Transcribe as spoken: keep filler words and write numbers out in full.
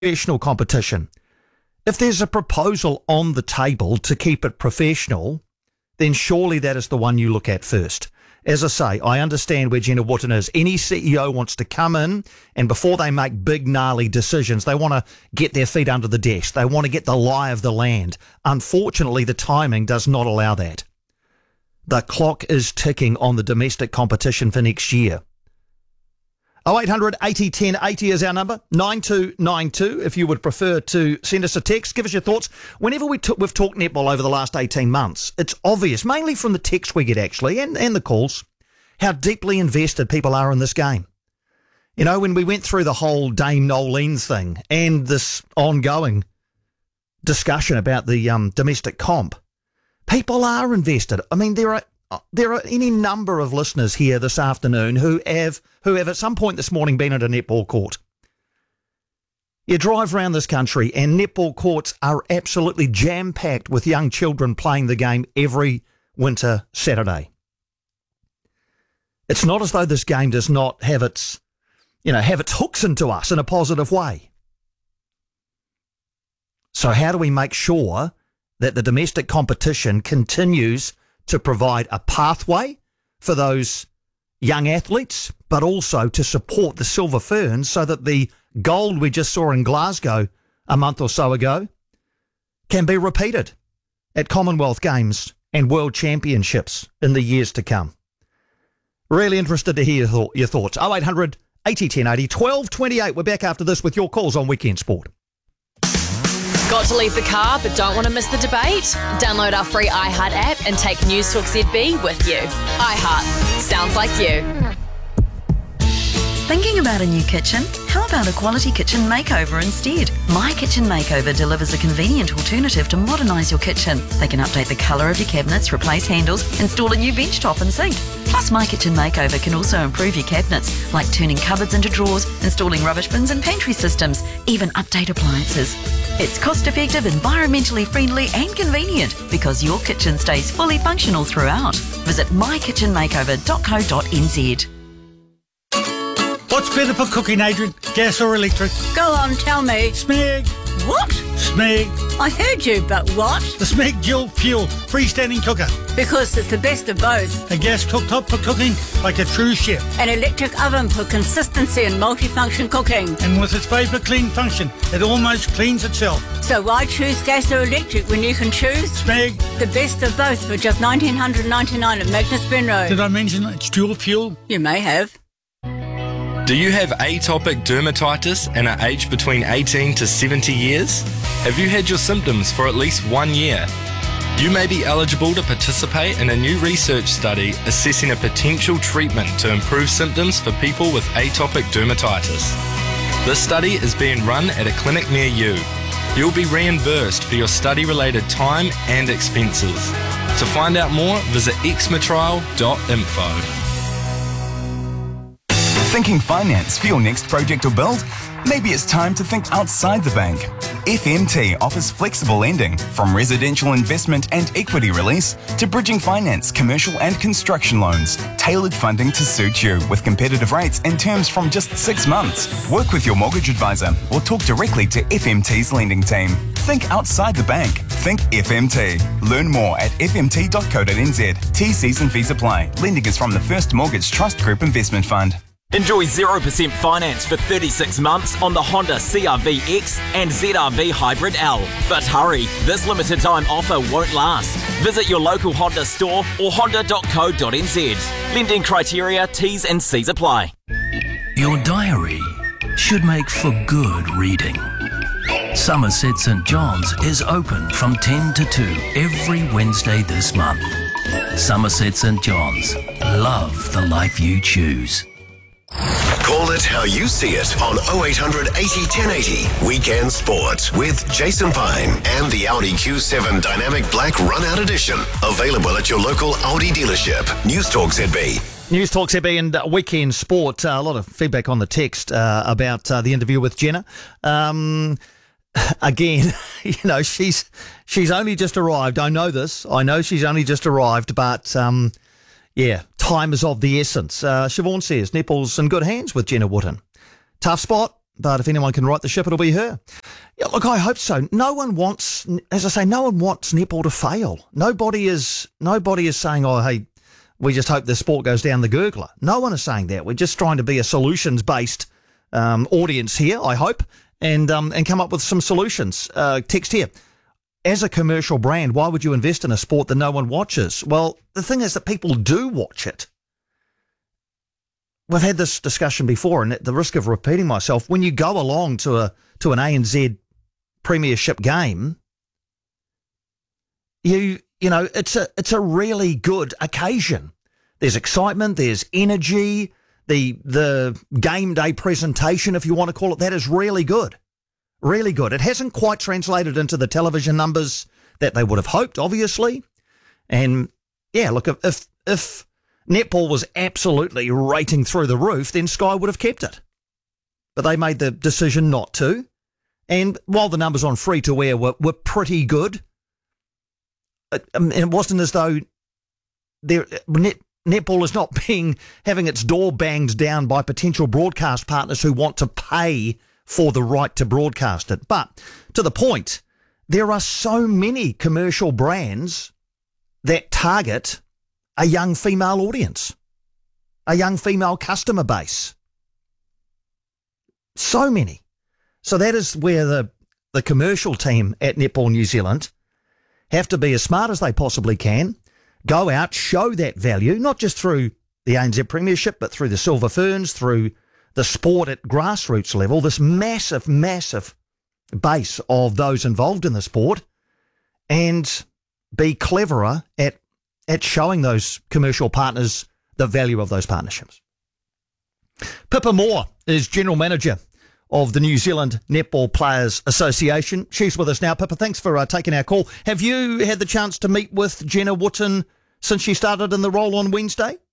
professional competition. If there's a proposal on the table to keep it professional, then surely that is the one you look at first. As I say, I understand where Jenna Wootton is. Any C E O wants to come in and before they make big, gnarly decisions, they want to get their feet under the desk. They want to get the lie of the land. Unfortunately, the timing does not allow that. The clock is ticking on the domestic competition for next year. oh eight hundred eighty ten eighty is our number, nine two nine two if you would prefer to send us a text. Give us your thoughts. Whenever we t- we've talked netball over the last eighteen months, it's obvious, mainly from the text we get actually, and, and the calls, how deeply invested people are in this game. You know, when we went through the whole Dame Nolene thing and this ongoing discussion about the um, domestic comp, people are invested. I mean, there are There are any number of listeners here this afternoon who have who have at some point this morning been at a netball court. You drive around this country and netball courts are absolutely jam-packed with young children playing the game every winter Saturday. It's not as though this game does not have its, you know, have its hooks into us in a positive way. So how do we make sure that the domestic competition continues to provide a pathway for those young athletes, but also to support the Silver Ferns so that the gold we just saw in Glasgow a month or so ago can be repeated at Commonwealth Games and World Championships in the years to come. Really interested to hear your thoughts. oh eight hundred eighty ten eighty, twelve twenty-eight. We're back after this with your calls on Weekend Sport. Got to leave the car but don't want to miss the debate? Download our free iHeart app and take News Talk Z B with you. iHeart. Sounds like you. Thinking about a new kitchen? How about a quality kitchen makeover instead? My Kitchen Makeover delivers a convenient alternative to modernise your kitchen. They can update the colour of your cabinets, replace handles, install a new bench top and sink. Plus, My Kitchen Makeover can also improve your cabinets, like turning cupboards into drawers, installing rubbish bins and pantry systems, even update appliances. It's cost-effective, environmentally friendly and convenient because your kitchen stays fully functional throughout. Visit my kitchen makeover dot co dot n z. What's better for cooking, Adrian? Gas or electric? Go on, tell me. Smeg. What? Smeg. I heard you, but what? The Smeg Dual Fuel freestanding cooker. Because it's the best of both. A gas cooktop for cooking like a true chef. An electric oven for consistency and multifunction cooking. And with its vapor clean function, it almost cleans itself. So why choose gas or electric when you can choose Smeg? The best of both for just one thousand nine hundred ninety-nine at Magnus Ben Road. Did I mention it's dual fuel? You may have. Do you have atopic dermatitis and are aged between eighteen to seventy years? Have you had your symptoms for at least one year? You may be eligible to participate in a new research study assessing a potential treatment to improve symptoms for people with atopic dermatitis. This study is being run at a clinic near you. You'll be reimbursed for your study-related time and expenses. To find out more, visit eczema trial dot info. Thinking finance for your next project or build? Maybe it's time to think outside the bank. F M T offers flexible lending, from residential investment and equity release to bridging finance, commercial and construction loans. Tailored funding to suit you with competitive rates and terms from just six months. Work with your mortgage advisor or talk directly to F M T's lending team. Think outside the bank. Think F M T. Learn more at f m t dot co dot n z. T Cs and fees apply. Lending is from the First Mortgage Trust Group Investment Fund. Enjoy zero percent finance for thirty-six months on the Honda C R V X and Z R V Hybrid L. But hurry, this limited time offer won't last. Visit your local Honda store or honda dot co dot n z. Lending criteria, T's and C's apply. Your diary should make for good reading. Somerset St John's is open from ten to two every Wednesday this month. Somerset St John's. Love the life you choose. Call it how you see it on oh eight hundred eighty ten eighty. Weekend Sport with Jason Pine and the Audi Q seven Dynamic Black Run-Out Edition. Available at your local Audi dealership. News Talk Z B. News Talk Z B and uh, Weekend Sport. Uh, a lot of feedback on the text uh, about uh, the interview with Jenna. Um, again, you know, she's she's only just arrived. I know this. I know she's only just arrived, but... Um, Yeah, time is of the essence. Uh, Siobhan says, netball's in good hands with Jenna Wootton. Tough spot, but if anyone can right the ship, it'll be her. Yeah, look, I hope so. No one wants, as I say, no one wants netball to fail. Nobody is, nobody is saying, oh, hey, we just hope the sport goes down the gurgler. No one is saying that. We're just trying to be a solutions-based um, audience here, I hope, and um, and come up with some solutions. Uh, text here. As a commercial brand, why would you invest in a sport that no one watches? Well, the thing is that people do watch it. We've had this discussion before, and at the risk of repeating myself, when you go along to a to an A N Z Premiership game, you you know it's a it's a really good occasion. There's excitement, there's energy. The the game day presentation, if you want to call it that, is really good, really good. It hasn't quite translated into the television numbers that they would have hoped, obviously. And yeah, look, if if netball was absolutely rating through the roof, then Sky would have kept it. But they made the decision not to. And while the numbers on free-to-air were, were pretty good, it, it wasn't as though there, net, netball is not being having its door banged down by potential broadcast partners who want to pay for the right to broadcast it. But to the point, there are so many commercial brands that target a young female audience, a young female customer base. So many. So that is where the, the commercial team at Netball New Zealand have to be as smart as they possibly can, go out, show that value, not just through the A N Z Premiership, but through the Silver Ferns, through the sport at grassroots level, this massive, massive base of those involved in the sport, and be cleverer at at showing those commercial partners the value of those partnerships. Pippa Moore is General Manager of the New Zealand Netball Players Association. She's with us now. Pippa, thanks for uh, taking our call. Have you had the chance to meet with Jenna Wootton since she started in the role on Wednesday?